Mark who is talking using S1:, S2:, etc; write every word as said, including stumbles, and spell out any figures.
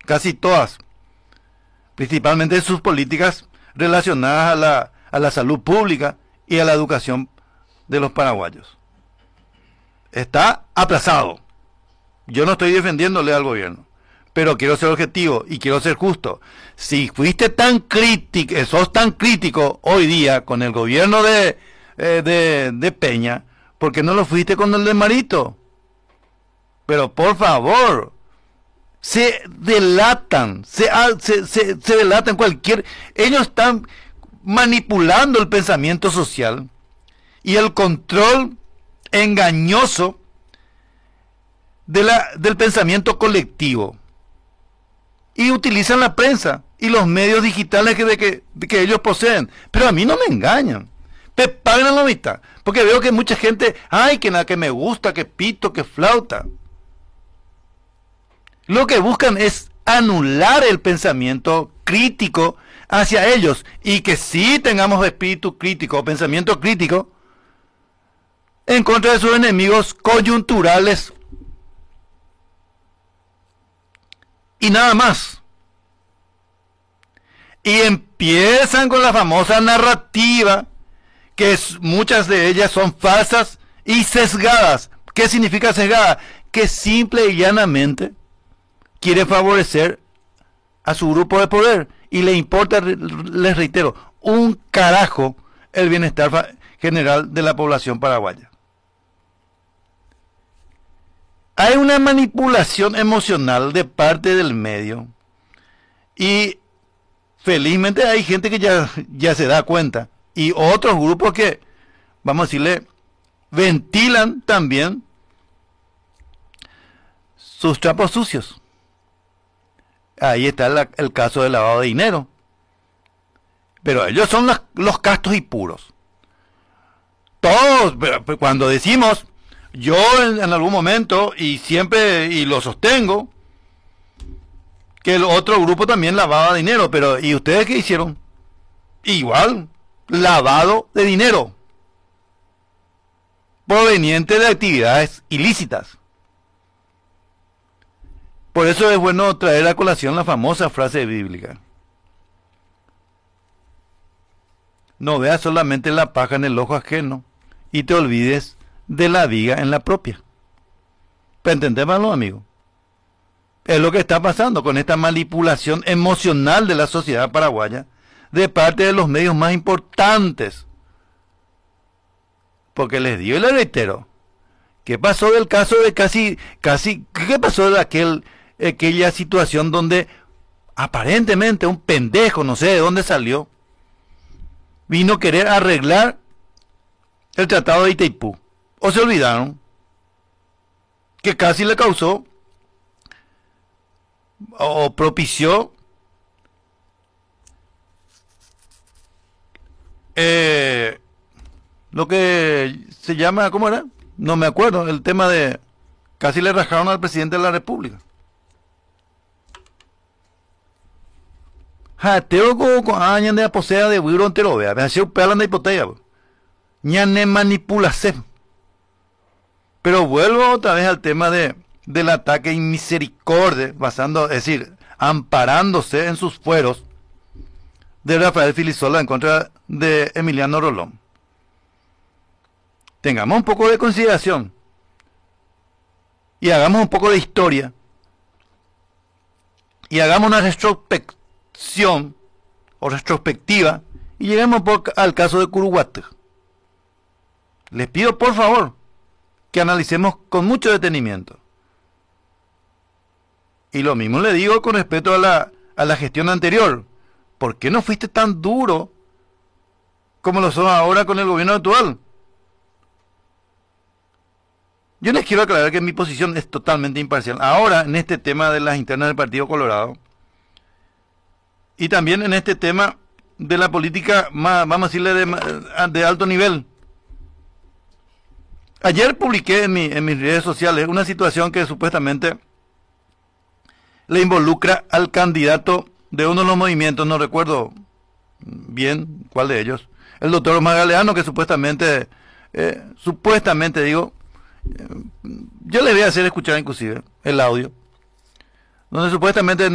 S1: casi todas, principalmente sus políticas relacionadas a la, a la salud pública y a la educación de los paraguayos. Está aplazado. Yo no estoy defendiéndole al gobierno, pero quiero ser objetivo y quiero ser justo. Si fuiste tan crítico, sos tan crítico hoy día con el gobierno de, eh, de, de Peña, ¿por qué no lo fuiste con el de Marito? Pero por favor, se delatan, se, se, se, se delatan cualquier... Ellos están manipulando el pensamiento social y el control engañoso de la, del pensamiento colectivo. Y utilizan la prensa y los medios digitales que, de que, de que ellos poseen. Pero a mí no me engañan. Me pagan la mitad. Porque veo que mucha gente, ay, que nada, que me gusta, que pito, que flauta. Lo que buscan es anular el pensamiento crítico hacia ellos. Y que sí tengamos espíritu crítico o pensamiento crítico en contra de sus enemigos coyunturales. Y nada más. Y empiezan con la famosa narrativa, que es, muchas de ellas son falsas y sesgadas. ¿Qué significa sesgada? Que simple y llanamente quiere favorecer a su grupo de poder y le importa, les reitero, un carajo el bienestar general de la población paraguaya. Hay una manipulación emocional de parte del medio y felizmente hay gente que ya, ya se da cuenta y otros grupos que, vamos a decirle, ventilan también sus trapos sucios. Ahí está el, el caso del lavado de dinero. Pero ellos son los, los castos y puros. Todos, pero, pero cuando decimos... Yo en, en algún momento, y siempre, y lo sostengo, que el otro grupo también lavaba dinero, pero ¿y ustedes qué hicieron? Igual, lavado de dinero, proveniente de actividades ilícitas. Por eso es bueno traer a colación la famosa frase bíblica. No veas solamente la paja en el ojo ajeno, y te olvides de la viga en la propia. ¿Para entenderlo, amigo? Es lo que está pasando con esta manipulación emocional de la sociedad paraguaya de parte de los medios más importantes. Porque les digo y les reitero, ¿qué pasó del caso de casi, casi, qué pasó de aquel, aquella situación donde aparentemente un pendejo, no sé de dónde salió, vino a querer arreglar el Tratado de Itaipú? ¿O se olvidaron que casi le causó o propició eh, lo que se llama, ¿cómo era? No me acuerdo, el tema de casi le rajaron al presidente de la República. Jateo con años de aposea de Wiro entero, vea, me hacía un pedazo de hipoteca, ñane manipulación. Pero vuelvo otra vez al tema de, del ataque inmisericordia, basando, es decir, amparándose en sus fueros de Rafael Filisola en contra de Emiliano Rolón. Tengamos un poco de consideración y hagamos un poco de historia y hagamos una retrospección o retrospectiva y lleguemos al caso de Curuguaty. Les pido por favor que analicemos con mucho detenimiento. Y lo mismo le digo con respecto a la, a la gestión anterior. ¿Por qué no fuiste tan duro como lo son ahora con el gobierno actual? Yo les quiero aclarar que mi posición es totalmente imparcial. Ahora, en este tema de las internas del Partido Colorado, y también en este tema de la política más, vamos a decirle, de, de alto nivel. Ayer publiqué en, mi, en mis redes sociales una situación que supuestamente le involucra al candidato de uno de los movimientos, no recuerdo bien cuál de ellos, el doctor Magaleano, que supuestamente, eh, supuestamente digo, eh, yo le voy a hacer escuchar inclusive el audio, donde supuestamente